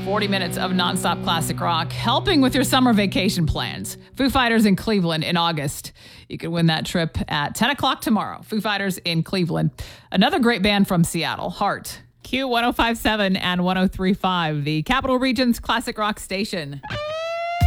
40 minutes of nonstop classic rock, helping with your summer vacation plans. Foo Fighters in Cleveland in August. You can win that trip at 10 o'clock tomorrow. Foo Fighters in Cleveland. Another great band from Seattle, Heart. Q1057 and 1035, the Capital Region's classic rock station.